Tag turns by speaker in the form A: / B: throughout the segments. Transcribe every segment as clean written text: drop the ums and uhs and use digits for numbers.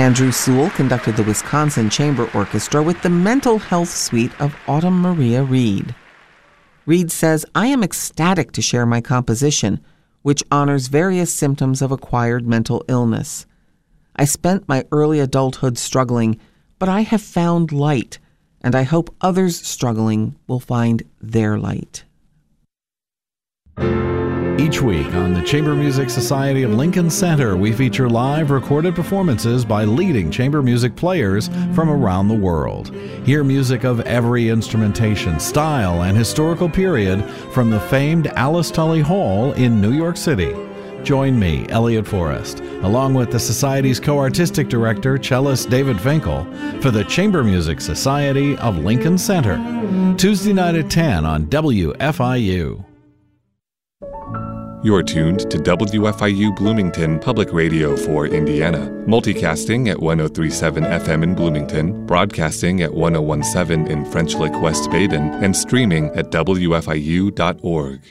A: Andrew Sewell conducted the Wisconsin Chamber Orchestra with the Mental Health Suite of Autumn Maria Reed. Reed says, "I am ecstatic to share my composition, which honors various symptoms of acquired mental illness. I spent my early adulthood struggling, but I have found light, and I hope others struggling will find their light."
B: Each week on the Chamber Music Society of Lincoln Center, we feature live recorded performances by leading chamber music players from around the world. Hear music of every instrumentation, style, and historical period from the famed Alice Tully Hall in New York City. Join me, Elliot Forrest, along with the Society's co-artistic director, cellist David Finkel, for the Chamber Music Society of Lincoln Center, Tuesday night at 10 on WFIU.
C: You're tuned to WFIU Bloomington Public Radio for Indiana, multicasting at 1037 FM in Bloomington, broadcasting at 1017 in French Lick, West Baden, and streaming at WFIU.org.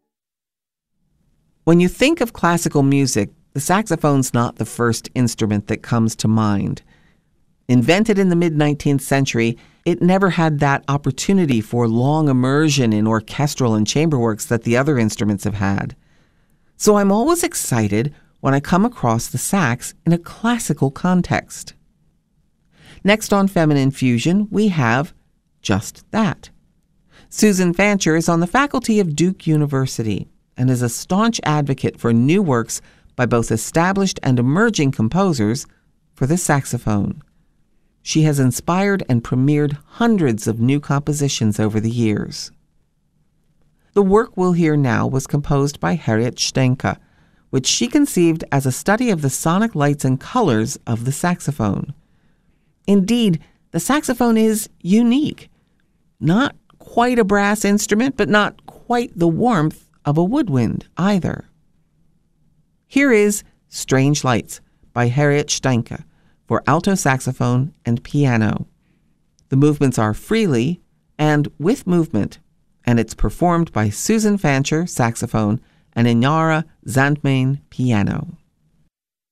A: When you think of classical music, the saxophone's not the first instrument that comes to mind. Invented in the mid-19th century, it never had that opportunity for long immersion in orchestral and chamber works that the other instruments have had. So I'm always excited when I come across the sax in a classical context. Next on Feminine Fusion, we have just that. Susan Fancher is on the faculty of Duke University and is a staunch advocate for new works by both established and emerging composers for the saxophone. She has inspired and premiered hundreds of new compositions over the years. The work we'll hear now was composed by Harriet Stenka, which she conceived as a study of the sonic lights and colors of the saxophone. Indeed, the saxophone is unique. Not quite a brass instrument, but not quite the warmth of a woodwind either. Here is Strange Lights by Harriet Stenka for alto saxophone and piano. The movements are freely and with movement, and it's performed by Susan Fancher, saxophone, and Inara Zandmain, piano.